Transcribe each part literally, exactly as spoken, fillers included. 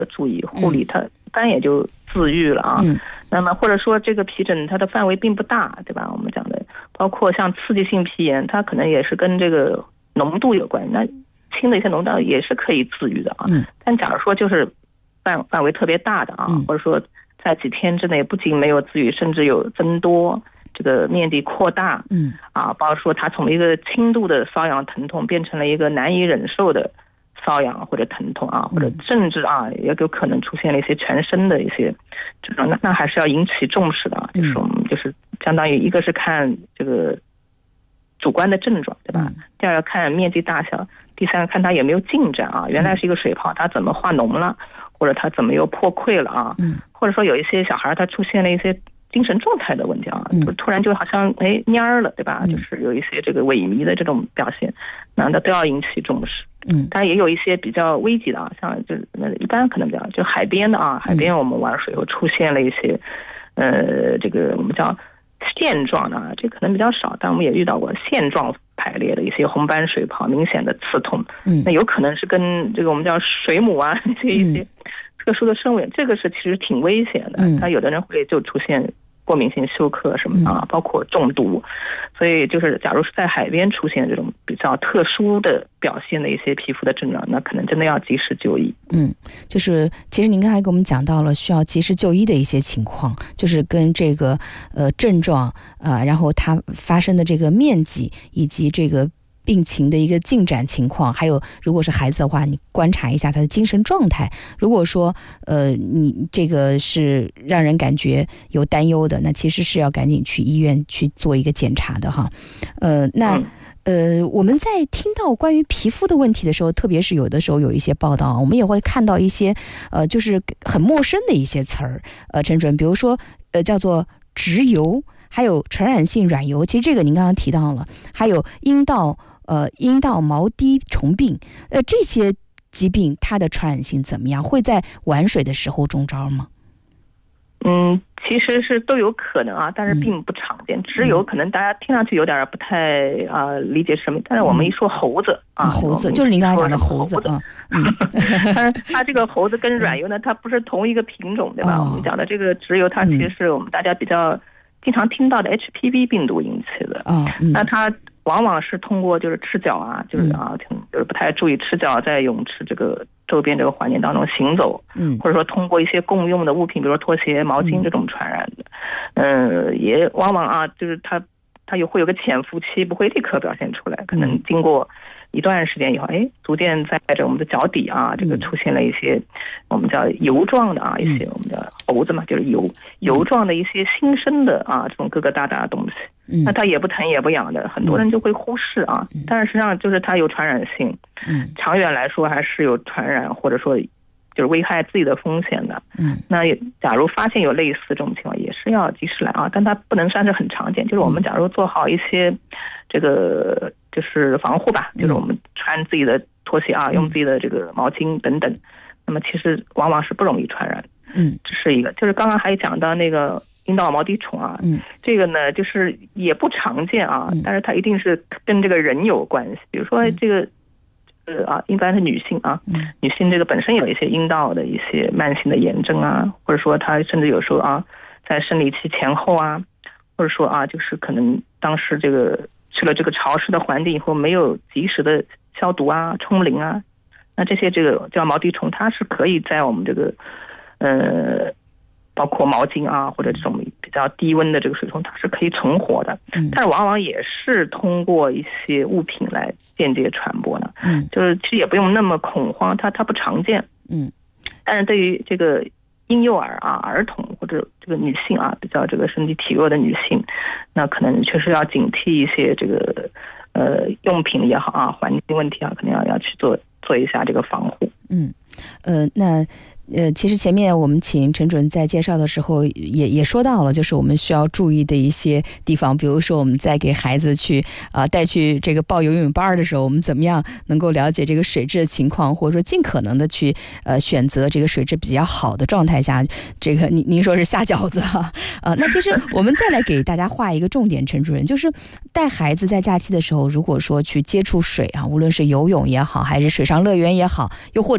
注意护理，它一般也就自愈了啊。 嗯， 那么或者说这个皮疹它的范围并不大，对吧？我们讲的包括像刺激性皮炎，它可能也是跟这个浓度有关，那轻的一些浓度也是可以自愈的啊。 嗯， 但假如说就是范范围特别大的啊， 嗯、 或者说在几天之内不仅没有自愈，甚至有增多，这个面积扩大， 嗯啊，包括说它从一个轻度的瘙痒疼痛变成了一个难以忍受的瘙痒或者疼痛啊，或者甚至啊也有可能出现了一些全身的一些这种，那那还是要引起重视的啊。就是我们就是相当于一个是看这个主观的症状，对吧？嗯、第二个看面积大小，第三个看它有没有进展啊。原来是一个水泡，它怎么化脓了，或者它怎么又破溃了啊？嗯，或者说有一些小孩他出现了一些精神状态的问题啊，就突然就好像哎蔫儿了，对吧？嗯、就是有一些这个萎靡的这种表现，那那都要引起重视。嗯，当然也有一些比较危急的啊，像就一般可能比较就海边的啊，海边我们玩水后出现了一些，呃，这个我们叫线状的啊，这可能比较少，但我们也遇到过线状排列的一些红斑水泡、明显的刺痛，嗯，那有可能是跟这个我们叫水母啊这些一些特殊的生物，这个是其实挺危险的，它有的人会就出现过敏性休克什么啊，包括中毒，所以就是假如是在海边出现这种比较特殊的表现的一些皮肤的症状，那可能真的要及时就医。 嗯，就是其实您刚才给我们讲到了需要及时就医的一些情况，就是跟这个呃症状啊、呃，然后它发生的这个面积以及这个病情的一个进展情况，还有如果是孩子的话，你观察一下他的精神状态。如果说呃你这个是让人感觉有担忧的，那其实是要赶紧去医院去做一个检查的哈。呃，那。嗯呃，我们在听到关于皮肤的问题的时候，特别是有的时候有一些报道，我们也会看到一些呃，就是很陌生的一些词儿，呃，陈主任，比如说呃，叫做植疣，还有传染性软疣，其实这个您刚刚提到了，还有阴道呃阴道毛滴虫病，呃，这些疾病它的传染性怎么样？会在玩水的时候中招吗？ 嗯，其实是都有可能啊，但是并不常见。植疣可能大家听上去有点不太啊、呃、理解是什么，但是我们一说猴子、嗯、啊， 猴子就是您刚才讲的猴子啊， 嗯，但是它这个猴子跟软疣呢，它不是同一个品种，对吧？哦、我们讲的这个植疣，它其实是我们大家比较经常听到的 H P V 病毒引起的啊、哦嗯，那它往往是通过就是赤脚啊，就是啊，就是不太注意赤脚在泳池这个周边这个环境当中行走，嗯，或者说通过一些共用的物品，比如说拖鞋、毛巾这种传染的，嗯，呃、也往往啊，就是它它有会有个潜伏期，不会立刻表现出来，可能经过一段时间以后，哎，逐渐在这我们的脚底啊，这个出现了一些我们叫疣状的啊，一些我们叫猴子嘛，就是疣疣状的一些新生的啊，这种疙疙瘩瘩的东西。那它也不疼也不痒的，很多人就会忽视啊，嗯、但是实际上就是它有传染性，嗯，长远来说还是有传染或者说就是危害自己的风险的，嗯，那假如发现有类似这种情况，也是要及时来啊，但它不能算是很常见，就是我们假如做好一些这个就是防护吧，就是我们穿自己的拖鞋啊，用自己的这个毛巾等等，那么其实往往是不容易传染，嗯，这是一个，就是刚刚还讲到那个。阴道毛滴虫啊，嗯，这个呢就是也不常见啊，嗯、但是它一定是跟这个人有关系。比如说这个，呃啊，一般是女性啊，嗯、女性这个本身有一些阴道的一些慢性的炎症啊，或者说她甚至有时候啊，在生理期前后啊，或者说啊，就是可能当时这个去了这个潮湿的环境以后，没有及时的消毒啊、冲淋啊，那这些这个叫毛滴虫，它是可以在我们这个，呃。包括毛巾啊，或者这种比较低温的这个水中，它是可以存活的，嗯、但是往往也是通过一些物品来间接传播的。嗯，就是其实也不用那么恐慌，它它不常见。嗯，但是对于这个婴幼儿啊、儿童或者这个女性啊，比较这个身体体弱的女性，那可能确实要警惕一些这个呃用品也好啊，环境问题啊，可能要要去做做一下这个防护。嗯， 呃，那。呃，其实前面我们请陈主任在介绍的时候也也说到了，就是我们需要注意的一些地方，比如说我们在给孩子去啊、呃、带去这个报游泳班的时候，我们怎么样能够了解这个水质的情况，或者说尽可能的去呃选择这个水质比较好的状态下，这个您您说是下饺子哈啊、呃，那其实我们再来给大家画一个重点，陈主任就是带孩子在假期的时候，如果说去接触水啊，无论是游泳也好，还是水上乐园也好，又或者是去海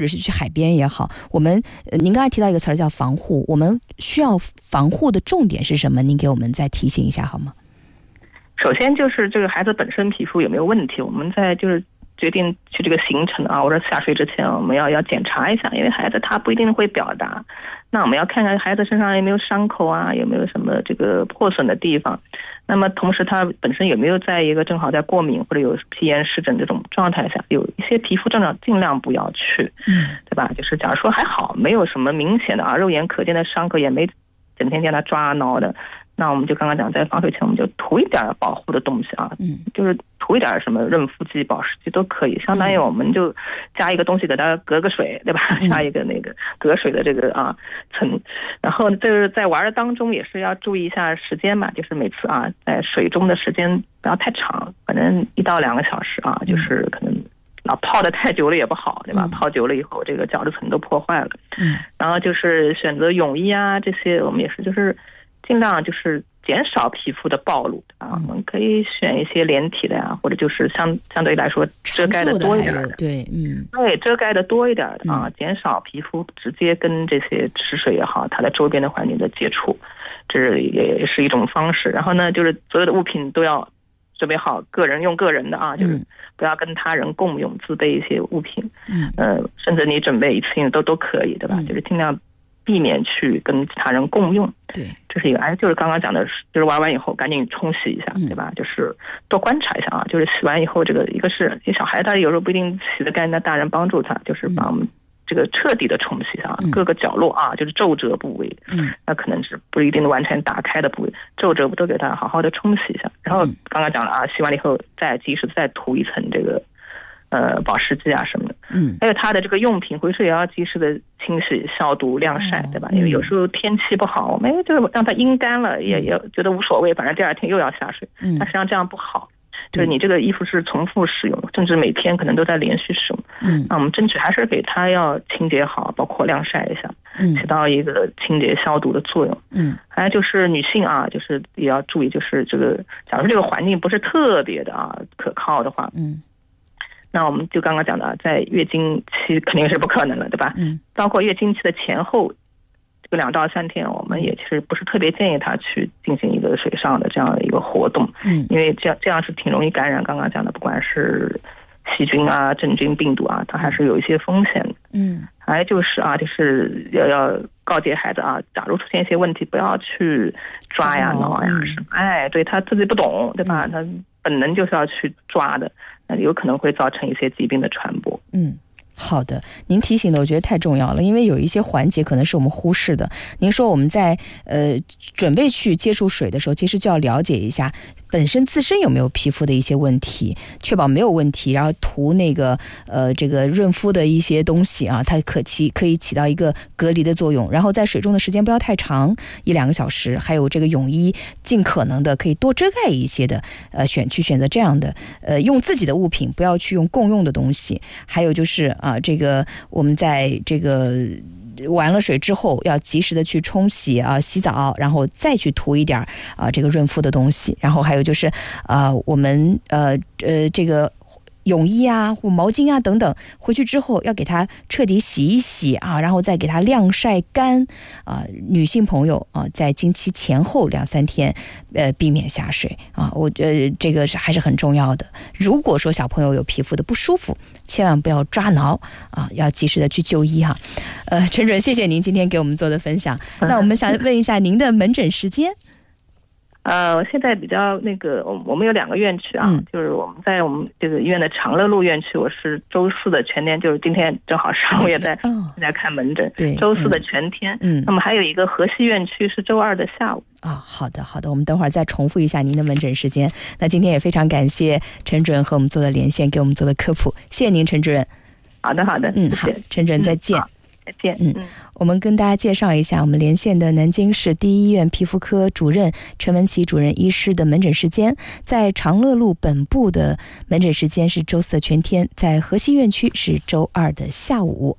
海边也好，我们、呃、您刚才提到一个词儿叫防护，我们需要防护的重点是什么？您给我们再提醒一下好吗？ 首先就是这个孩子本身皮肤有没有问题，我们在就是决定去这个行程啊，或者下水之前，我们要要检查一下，因为孩子他不一定会表达，那我们要看看孩子身上有没有伤口啊，有没有什么这个破损的地方。那么同时他本身有没有在一个正好在过敏或者有皮炎湿疹这种状态下，有一些皮肤症状尽量不要去，嗯，对吧？就是假如说还好，没有什么明显的啊肉眼可见的伤口，也没整天见他抓挠的，那我们就刚刚讲，在防水前我们就涂一点保护的东西啊，嗯，就是涂一点什么润肤剂、保湿剂都可以，相当于我们就加一个东西给它隔个水，对吧？嗯、加一个那个隔水的这个啊层，然后就是在玩的当中也是要注意一下时间嘛，就是每次啊在水中的时间不要太长，反正一到两个小时啊，就是可能老泡的太久了也不好，对吧？嗯、泡久了以后这个角质层都破坏了，嗯，然后就是选择泳衣啊这些，我们也是就是。尽量就是减少皮肤的暴露啊，我们可以选一些连体的呀、啊，或者就是相相对来说遮盖的多一点的， 对，嗯， 对，遮盖的多一点的啊，减少皮肤直接跟这些池水也好，它的周边的环境的接触，这是也是一种方式。然后呢，就是所有的物品都要准备好，个人用个人的啊，就是不要跟他人共用，自备一些物品，嗯，呃，甚至你准备一次性都都可以，对吧？嗯、就是尽量。避免去跟其他人共用， 对， 这是一个。哎，就是刚刚讲的，就是玩完以后赶紧冲洗一下，嗯、对吧？就是多观察一下啊。就是洗完以后，这个一个是小孩他有时候不一定洗得干净，那大人帮助他，就是帮我们这个彻底的冲洗一下、嗯、各个角落啊，就是皱褶部位，嗯，那可能是不一定完全打开的部位，皱褶都给他好好的冲洗一下。然后刚刚讲了啊，洗完了以后再及时再涂一层这个。呃，保湿剂啊什么的，嗯，还有它的这个用品回去也要及时的清洗、消毒、晾晒，对吧？因为有时候天气不好，我们就让它阴干了，也也觉得无所谓，反正第二天又要下水，嗯，但实际上这样不好，就是你这个衣服是重复使用，甚至每天可能都在连续使用，嗯，那我们争取还是给它要清洁好，包括晾晒一下，嗯，起到一个清洁消毒的作用，嗯，还有就是女性啊，就是也要注意，就是这个，假如这个环境不是特别的啊可靠的话，嗯。那我们就刚刚讲的，在月经期肯定是不可能了，对吧？嗯。包括月经期的前后，这个两到三天，我们也其实不是特别建议他去进行一个水上的这样的一个活动，嗯，因为这样这样是挺容易感染。刚刚讲的，不管是细菌啊、真菌、病毒啊，它还是有一些风险的。嗯。还有就是啊，就是要要告诫孩子啊，假如出现一些问题，不要去抓呀、挠呀什么，哎，对他自己不懂，对吧？他本能就是要去抓的。有可能会造成一些疾病的传播。嗯，好的，您提醒的我觉得太重要了，因为有一些环节可能是我们忽视的。您说我们在呃准备去接触水的时候，其实就要了解一下本身自身有没有皮肤的一些问题，确保没有问题，然后涂那个呃这个润肤的一些东西啊，它可起可以起到一个隔离的作用。然后在水中的时间不要太长，一两个小时。还有这个泳衣，尽可能的可以多遮盖一些的，呃选去选择这样的，呃用自己的物品，不要去用共用的东西。还有就是啊，这个我们在这个。玩了水之后要及时的去冲洗啊、洗澡，然后再去涂一点啊这个润肤的东西。然后还有就是啊、呃、我们呃呃这个泳衣啊或毛巾啊等等，回去之后要给它彻底洗一洗啊，然后再给它晾晒干啊。女性朋友啊，在经期前后两三天，呃，避免下水啊。我觉得这个是还是很重要的。如果说小朋友有皮肤的不舒服，千万不要抓挠啊，要及时的去就医哈。呃，陈准，谢谢您今天给我们做的分享。那我们想问一下您的门诊时间。呃，我现在比较那个，我我们有两个院区啊，嗯、就是我们在我们这个医院的长乐路院区，我是周四的全天，就是今天正好上午也在在、哦、看门诊，对，周四的全天。嗯，那么还有一个河西院区是周二的下午。啊、哦，好的好的，我们等会儿再重复一下您的门诊时间。那今天也非常感谢陈主任和我们做的连线，给我们做的科普，谢谢您，陈主任。好的好的，嗯，好，陈主任再见。嗯再见。嗯，我们跟大家介绍一下我们连线的南京市第一医院皮肤科主任陈文琪主任医师的门诊时间。在长乐路本部的门诊时间是周四的全天，在河西院区是周二的下午。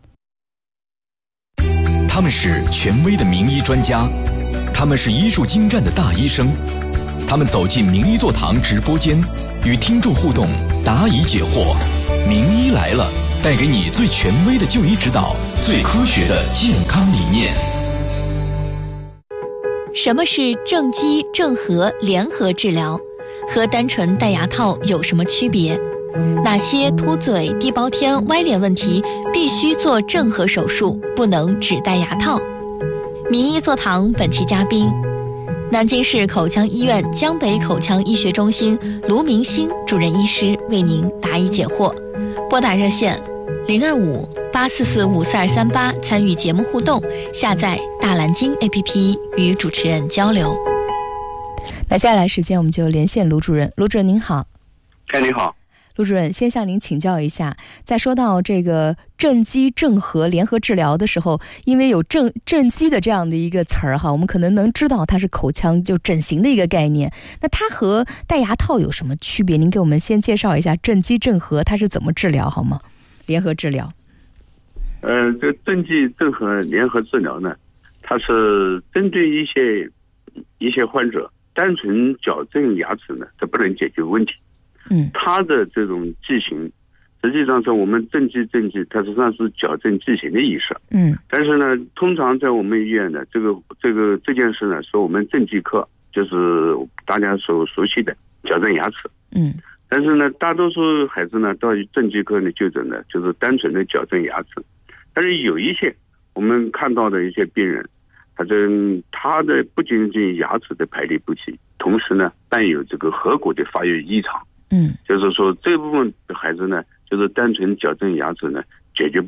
他们是权威的名医专家，他们是医术精湛的大医生，他们走进名医座堂直播间，与听众互动，答疑解惑。名医来了， 带给你最权威的就医指导，最科学的健康理念。 什么是正畸正颌联合治疗？和单纯戴牙套有什么区别？哪些凸嘴、地包天、歪脸问题必须做正颌手术，不能只戴牙套？名医座堂本期嘉宾，南京市口腔医院江北口腔医学中心卢明星主任医师为您答疑解惑。拨打热线零二五八四四五四二三八参与节目互动，下载大蓝鲸 A P P 与主持人交流。 那接下来时间我们就连线卢主任。卢主任您好。 哎，你好。 卢主任，先向您请教一下，在说到这个正畸正颌联合治疗的时候，因为有正正畸的这样的一个词儿哈，我们可能能知道它是口腔就整形的一个概念。那它和戴牙套有什么区别？您给我们先介绍一下正畸正颌它是怎么治疗好吗？联合治疗。 呃，这正畸正颌联合治疗呢，它是针对一些一些患者单纯矫正牙齿呢，这不能解决问题。 嗯， 它的这种畸形，实际上在我们正畸正畸，它实际上是矫正畸形的意思。 嗯， 但是呢，通常在我们医院呢，这个这个这件事呢，是我们正畸科，就是大家所熟悉的矫正牙齿。 嗯， 但是呢，大多数孩子呢到正畸科呢就诊呢，就是单纯的矫正牙齿。但是有一些我们看到的一些病人，他这他的不仅仅牙齿的排列不齐，同时呢伴有这个颌骨的发育异常。 嗯， 就是说这部分的孩子呢，就是单纯矫正牙齿呢解决